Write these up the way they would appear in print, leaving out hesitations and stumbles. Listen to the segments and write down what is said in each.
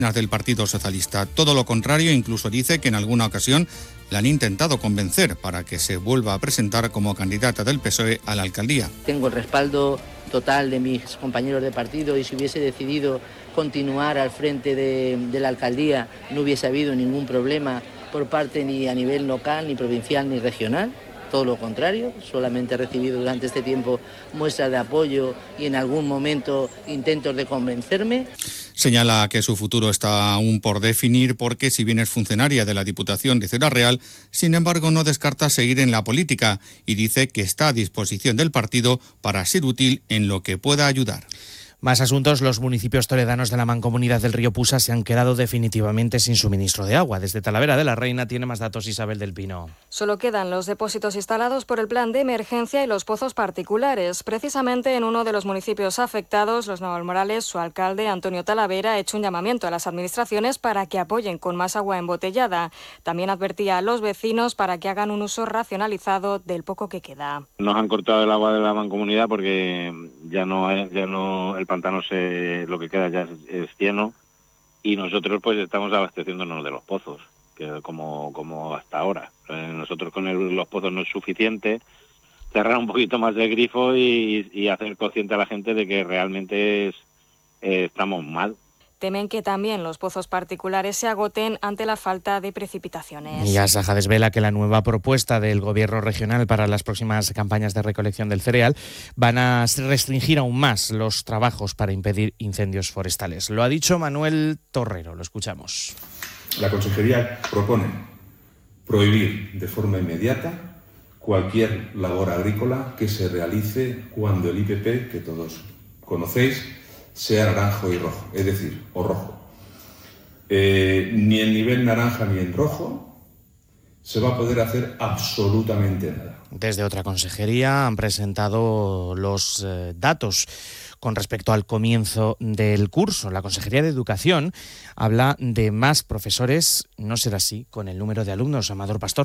del Partido Socialista. Todo lo contrario, incluso dice que en alguna ocasión la han intentado convencer para que se vuelva a presentar como candidata del PSOE a la alcaldía. Tengo el respaldo total de mis compañeros de partido y si hubiese decidido continuar al frente de la alcaldía no hubiese habido ningún problema por parte ni a nivel local, ni provincial, ni regional. Todo lo contrario, solamente he recibido durante este tiempo muestras de apoyo y en algún momento intentos de convencerme. Señala que su futuro está aún por definir porque si bien es funcionaria de la Diputación de Ciudad Real, sin embargo no descarta seguir en la política y dice que está a disposición del partido para ser útil en lo que pueda ayudar. Más asuntos. Los municipios toledanos de la Mancomunidad del Río Pusa se han quedado definitivamente sin suministro de agua. Desde Talavera de la Reina tiene más datos Isabel del Pino. Solo quedan los depósitos instalados por el plan de emergencia y los pozos particulares. Precisamente en uno de los municipios afectados, Los Navalmorales, su alcalde Antonio Talavera ha hecho un llamamiento a las administraciones para que apoyen con más agua embotellada. También advertía a los vecinos para que hagan un uso racionalizado del poco que queda. Nos han cortado el agua de la mancomunidad porque ya no el pantano lo que queda ya es lleno y nosotros pues estamos abasteciéndonos de los pozos, que como hasta ahora. Nosotros con los pozos no es suficiente, cerrar un poquito más el grifo y hacer consciente a la gente de que realmente estamos mal. Temen que también los pozos particulares se agoten ante la falta de precipitaciones. Y Asaja desvela que la nueva propuesta del Gobierno regional para las próximas campañas de recolección del cereal van a restringir aún más los trabajos para impedir incendios forestales. Lo ha dicho Manuel Torrero, lo escuchamos. La Consejería propone prohibir de forma inmediata cualquier labor agrícola que se realice cuando el IPP, que todos conocéis, sea naranjo y rojo, es decir, o rojo. Ni en nivel naranja ni en rojo se va a poder hacer absolutamente nada. Desde otra consejería han presentado los datos con respecto al comienzo del curso. La Consejería de Educación habla de más profesores. No será así con el número de alumnos. Amador Pastor.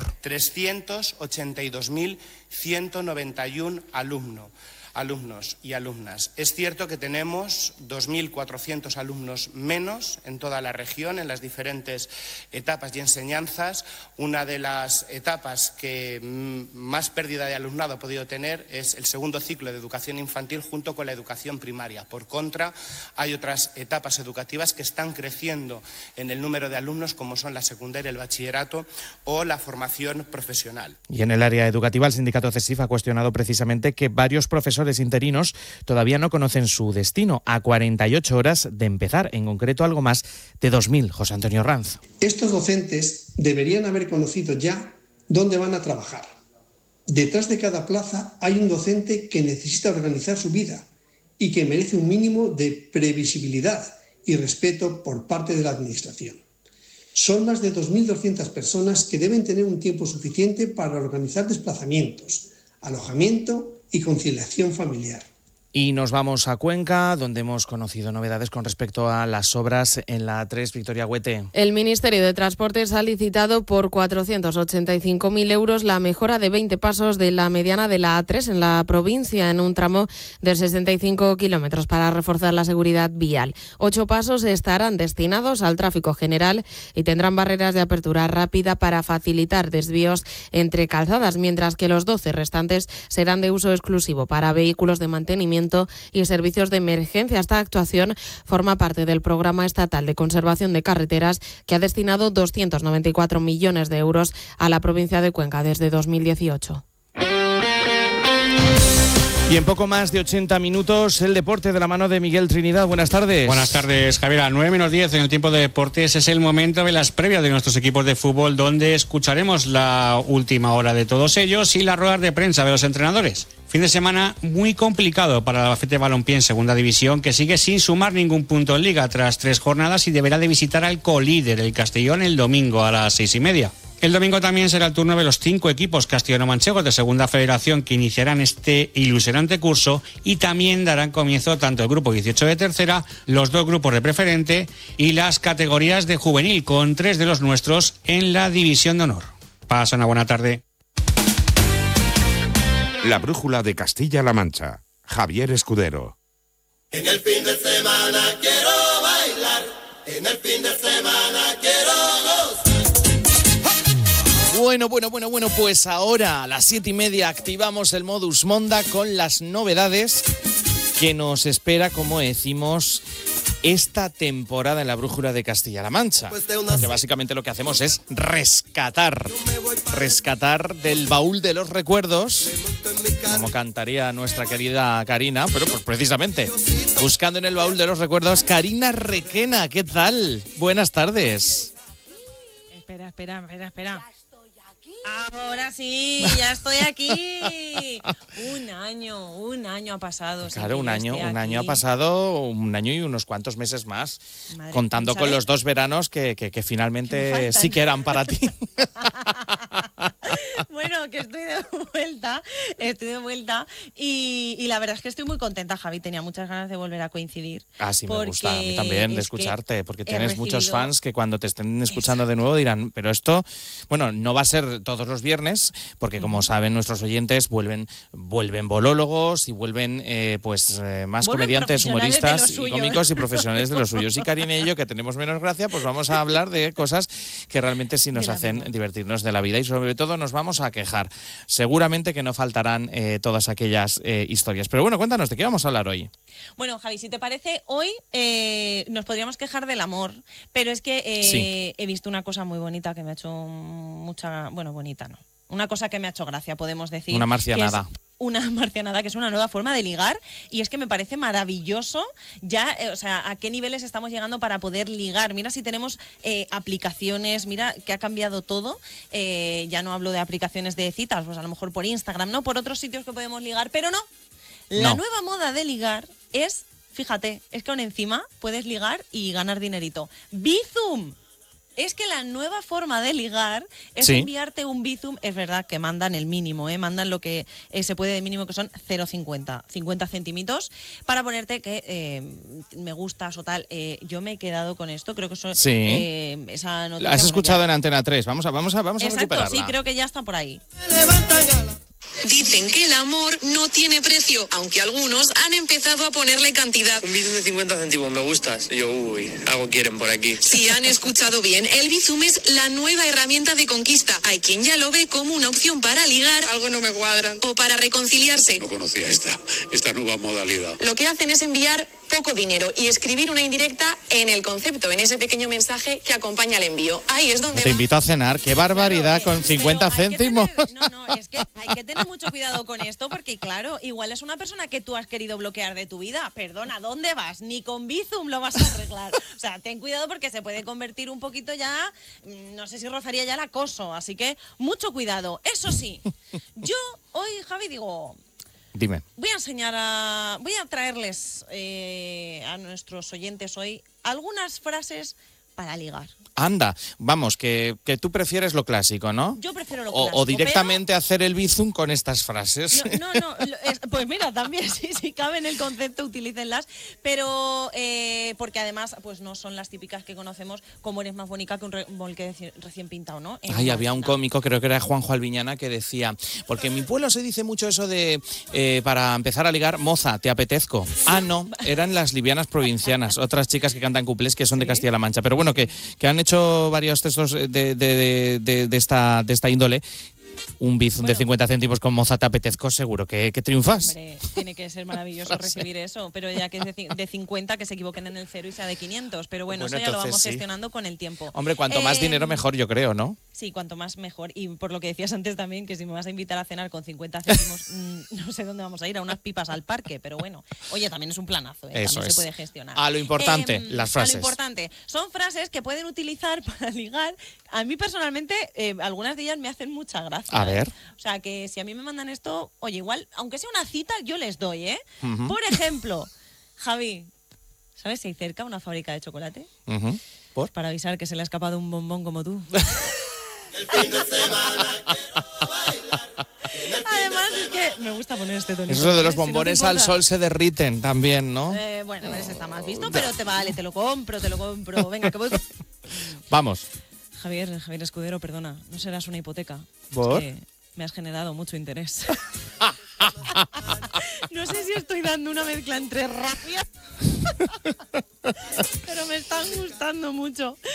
382.191 alumnos y alumnas. Es cierto que tenemos 2.400 alumnos menos en toda la región, en las diferentes etapas y enseñanzas. Una de las etapas que más pérdida de alumnado ha podido tener es el segundo ciclo de educación infantil junto con la educación primaria. Por contra, hay otras etapas educativas que están creciendo en el número de alumnos, como son la secundaria, el bachillerato o la formación profesional. Y en el área educativa, el sindicato CESIF ha cuestionado precisamente que varios profesores interinos todavía no conocen su destino a 48 horas de empezar, en concreto algo más de 2.000. José Antonio Ranz. Estos docentes deberían haber conocido ya dónde van a trabajar. Detrás de cada plaza hay un docente que necesita organizar su vida y que merece un mínimo de previsibilidad y respeto por parte de la Administración. Son más de 2.200 personas que deben tener un tiempo suficiente para organizar desplazamientos, alojamiento y conciliación familiar. Y nos vamos a Cuenca, donde hemos conocido novedades con respecto a las obras en la A3. Victoria Huete. El Ministerio de Transportes ha licitado por 485.000 euros la mejora de 20 pasos de la mediana de la A3 en la provincia, en un tramo de 65 kilómetros para reforzar la seguridad vial. 8 pasos estarán destinados al tráfico general y tendrán barreras de apertura rápida para facilitar desvíos entre calzadas, mientras que los 12 restantes serán de uso exclusivo para vehículos de mantenimiento y servicios de emergencia. Esta actuación forma parte del Programa Estatal de Conservación de Carreteras, que ha destinado 294 millones de euros a la provincia de Cuenca desde 2018. Y en poco más de 80 minutos, el deporte de la mano de Miguel Trinidad. Buenas tardes. Buenas tardes, Javier. A 9:10 en el tiempo de deportes es el momento de las previas de nuestros equipos de fútbol, donde escucharemos la última hora de todos ellos y las ruedas de prensa de los entrenadores. Fin de semana muy complicado para el Albacete Balompié en segunda división, que sigue sin sumar ningún punto en liga tras 3 jornadas y deberá de visitar al colíder, el Castellón, el domingo a las 6:30. El domingo también será el turno de los 5 equipos castellano-manchegos de Segunda Federación que iniciarán este ilusionante curso y también darán comienzo tanto el grupo 18 de tercera, los 2 grupos de preferente y las categorías de juvenil, con 3 de los nuestros en la división de honor. Pasa una buena tarde. La brújula de Castilla-La Mancha. Javier Escudero. En el fin de semana quiero bailar En el fin de semana quiero Bueno, pues ahora a las 7:30 activamos el modus Monda con las novedades que nos espera, como decimos, esta temporada en la Brújula de Castilla-La Mancha. Que básicamente lo que hacemos es rescatar del baúl de los recuerdos, como cantaría nuestra querida Karina, pero pues precisamente buscando en el baúl de los recuerdos. Karina Requena, ¿qué tal? Buenas tardes. Espera. Ahora sí, ya estoy aquí. Un año ha pasado. Claro, un año ha pasado, un año y unos cuantos meses más, madre, contando con los 2 veranos que finalmente sí que eran para ti. Bueno, que estoy de vuelta y la verdad es que estoy muy contenta, Javi. Tenía muchas ganas de volver a coincidir. Sí, me gusta a mí también de escucharte, porque tienes muchos fans que cuando te estén escuchando de nuevo dirán, pero esto, bueno, no va a ser todos los viernes, porque como saben nuestros oyentes, vuelven bolólogos y vuelven más comediantes, humoristas y cómicos y profesionales de los suyos. Y Karina y yo, que tenemos menos gracia, pues vamos a hablar de cosas que realmente sí nos hacen divertirnos de la vida, y sobre todo nos vamos a quejar. Seguramente que no faltarán todas aquellas historias. Pero bueno, cuéntanos, ¿de qué vamos a hablar hoy? Bueno, Javi, si te parece, hoy nos podríamos quejar del amor, pero es que he visto una cosa muy bonita que me ha hecho bonita no. Una cosa que me ha hecho gracia, podemos decir. Una marcianada. Una marcianada, que es una nueva forma de ligar, y es que me parece maravilloso ya, a qué niveles estamos llegando para poder ligar. Mira si tenemos aplicaciones, mira que ha cambiado todo. Ya no hablo de aplicaciones de citas, pues a lo mejor por Instagram, ¿no? Por otros sitios que podemos ligar, pero no. La nueva moda de ligar es, fíjate, es que aún encima puedes ligar y ganar dinerito. Bizum. Es que la nueva forma de ligar es enviarte un Bizum. Es verdad que mandan el mínimo, mandan lo que se puede de mínimo, que son 0,50, 50 centimitos, para ponerte que me gustas o tal. Yo me he quedado con esto, creo que eso, esa noticia. ¿La has escuchado en Antena 3? Vamos a recuperarla. Exacto, sí, creo que ya está por ahí. Dicen que el amor no tiene precio, aunque algunos han empezado a ponerle cantidad. Un Bizum de 50 céntimos, me gustas. Y yo, algo quieren por aquí. Si han escuchado bien, el Bizum es la nueva herramienta de conquista. Hay quien ya lo ve como una opción para ligar. Algo no me cuadra. O para reconciliarse. No conocía esta nueva modalidad. Lo que hacen es enviar poco dinero y escribir una indirecta en el concepto, en ese pequeño mensaje que acompaña al envío. Ahí es donde te invito a cenar. ¡Qué barbaridad! Con 50 céntimos. Es que hay que tener mucho cuidado con esto, porque claro, igual es una persona que tú has querido bloquear de tu vida. Perdona, ¿dónde vas? Ni con Bizum lo vas a arreglar. O sea, ten cuidado, porque se puede convertir un poquito ya, no sé si rozaría ya el acoso. Así que mucho cuidado. Eso sí, yo hoy, Javi, digo... Dime. Voy a traerles a nuestros oyentes hoy algunas frases para ligar. Anda, vamos, que tú prefieres lo clásico, ¿no? Yo prefiero lo clásico. O directamente hacer el Bizum con estas frases. No, pues mira, también, si cabe en el concepto, utilícenlas, pero porque además pues no son las típicas que conocemos, como eres más bonita que un remolque recién pintado, ¿no? Había un cómico, creo que era Juanjo Albiñana, que decía, porque en mi pueblo se dice mucho eso de, para empezar a ligar, moza, te apetezco. No, eran las livianas provincianas, otras chicas que cantan cuplés que son de Castilla-La Mancha, pero bueno, que han hecho varios textos de esta índole. Un Bizum de 50 céntimos con moza, te apetezco, seguro que triunfas. Hombre, tiene que ser maravilloso recibir eso, pero ya que es de 50, que se equivoquen en el 0 y sea de 500. Pero bueno, eso ya lo vamos gestionando con el tiempo. Hombre, cuanto más dinero mejor, yo creo, ¿no? Sí, cuanto más mejor. Y por lo que decías antes también, que si me vas a invitar a cenar con 50 céntimos, no sé dónde vamos a ir, a unas pipas al parque, pero bueno. Oye, también es un planazo, Eso también es. se puede gestionar. A lo importante, las frases. A lo importante. Son frases que pueden utilizar para ligar. A mí personalmente, algunas de ellas me hacen mucha gracia. A ver. O sea, que si a mí me mandan esto, oye, igual, aunque sea una cita, yo les doy, ¿eh? Uh-huh. Por ejemplo, Javi, ¿sabes si hay cerca una fábrica de chocolate? Uh-huh. ¿Por? Para avisar que se le ha escapado un bombón como tú. El fin de semana quiero bailar. Además, es que me gusta poner este tonito. Eso de los bombones al sol se derriten también, ¿no? Bueno, ese está más visto, pero te vale, te lo compro. Venga, que voy. Vamos. Javier Escudero, perdona, no serás una hipoteca. ¿Por? Es que me has generado mucho interés. No sé si estoy dando una mezcla entre rabia Pero me están gustando mucho.